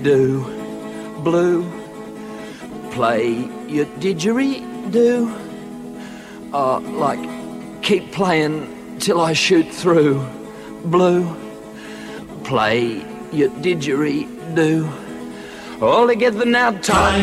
do, blue. Play your didgeridoo. Like, keep playing till I shoot through, blue. Play your didgeridoo. All together now, time.